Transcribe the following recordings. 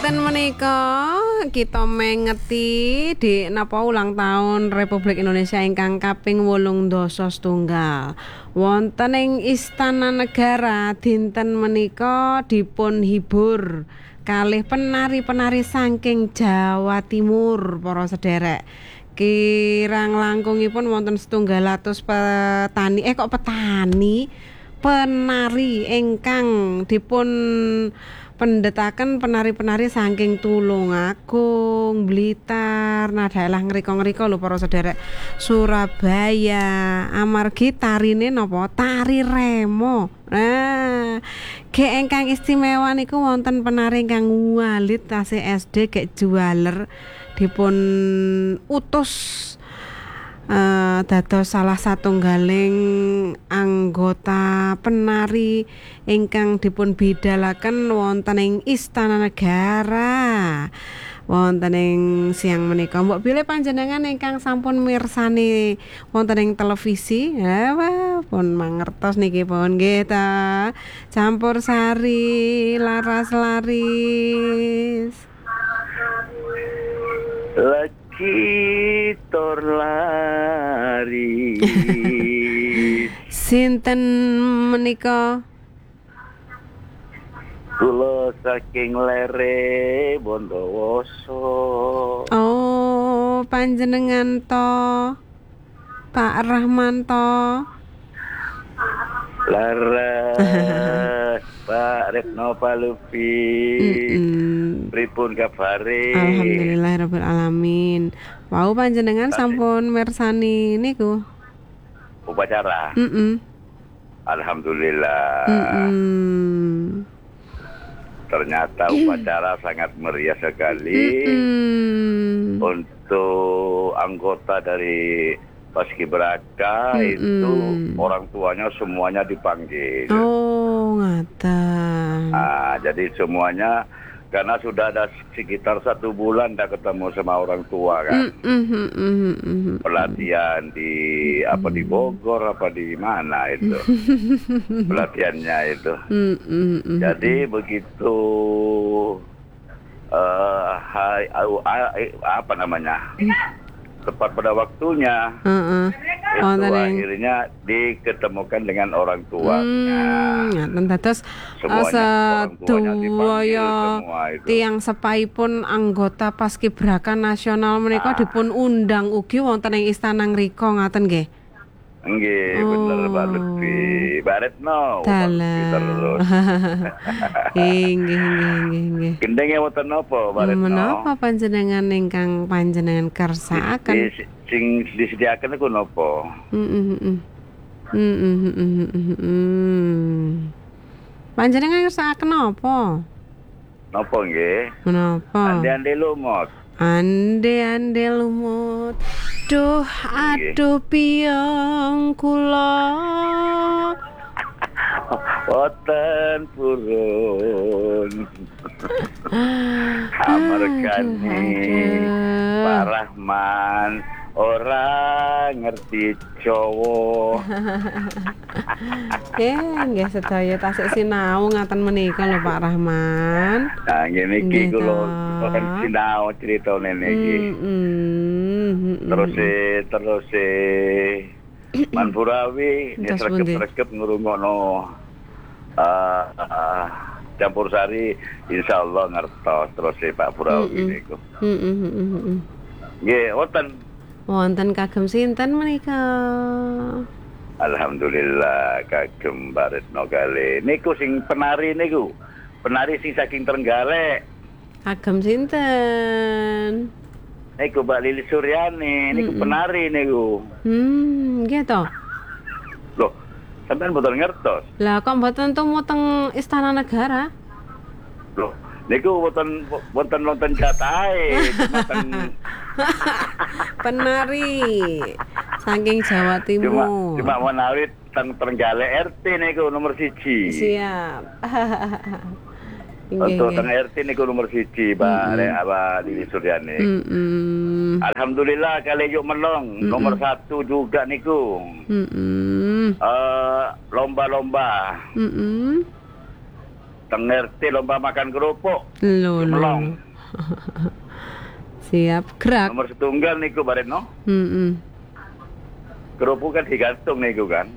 Dinten menika kita mengeti di napa ulang tahun Republik Indonesia ingkang kaping 87. Wonten ing Istana Negara dinten menika dipun hibur kalih penari-penari saking Jawa Timur para sederek. Kirang langkungipun wonten 700 penari ingkang dipun pendetaken penari-penari saking Tulungagung, Blitar, nah daerah ngriko-ngriko lho para sederek, Surabaya, amargi tarine napa? Tari remo. Nah, ge ingkang istimewa niku wonten penari ingkang walit tasih SD gek jualer dipun utus dados salah satunggaling anggota penari ingkang dipun bidhalaken wonten ing Istana Negara wonten ing siang menika. Mbok bilih panjenengan ingkang sampun mirsani wonten ing televisi, pun mangertos niki pun nggih ta. Campursari Laras Laris. Kitor lari sinten menika? Kula saking lere Bondowoso. Oh, panjenengan to Pak Rahman to? Laras Pak Retno Palupi. Pripun kabare? Alhamdulillahirabbil alamin. Wau panjenengan sampun mirsani niku upacara. Alhamdulillah. Ternyata upacara sangat meriah sekali. Untuk anggota dari Paskibraka itu orang tuanya semuanya dipanggil. Oh, ngaten. Jadi semuanya karena sudah ada sekitar 1 bulan tidak ketemu sama orang tua kan. Pelatihan di di Bogor di mana itu pelatihannya itu. Jadi begitu tepat pada waktunya itu akhirnya diketemukan dengan orang tua. Dados sedaya tiyang sepaipun anggota Paskibraka nasional menika dipun undang ugi wonten ing Istana ngriko ngaten nggih. Nggih, bener Pak Lutfi. Baretno. Terus. Nggih. Gendenge wonten napa Baretno? Menapa panjenengan ingkang panjenengan kersakaken? Sing disediaken iku napa? Panjenengan kersakaken napa? Napa nggih? Menapa? Ande-ande lumut. Ande-ande lumut. Duh, aduh piyong kula. Boten purun. Amargane Pak Rahman ora ngerti Jawa. Nggih sedaya tasik sinau ngaten menika lho Pak Rahman. Nah, ngene iki kula sinau critane niki. Terus Manpurawi sregep-sregep ngrungokno Campursari insyaallah ngertos terus Pak Purawi niku. Nggih, wonten kagem sinten menika? Alhamdulillah kagem Baretno kali. Niku sing penari niku. Penari sing saking Trenggalek. Kagem sinten? Niku Mbak Lili Suryani, niku penari niku. Nggih to. Loh, sampean mboten ngertos. Lah kok mboten temu teng Istana Negara? Loh, niku wonten jatahe, penari saking Jawa Timur. Cuma menawi teng Trenggalek RT niku nomor 1. Siap. Untuk teng RT niku nomor 1 Pak Lili Suryani. Alhamdulillah kali yuk melong nomor 1 juga niku. Lomba-lomba. Tengerti lomba makan kerupuk. Lho. Melong. Siap, gerak. Nomor setunggal niku Baretno. Kerupuk kan digantung niku kan.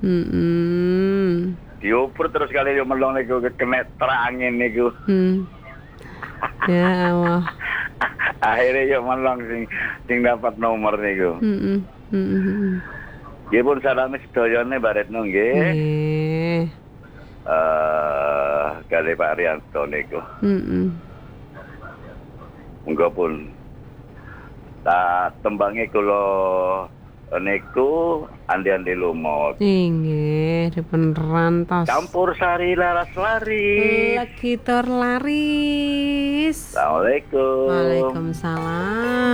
Dioper terus kali yo melong niku kena terangin niku. Ya Allah. Akhirnya yo melong sing dapat nomor niku. Nggih pun salami sedayane Baretno nggih. Nggih. Kali Pak Rianto niku. Monggo pun tak tembangi kula niku andi-andi lumut. Inggih, dipun rantos. Campur sari laras laris. Lagi tur laris. Assalamualaikum. Waalaikumsalam.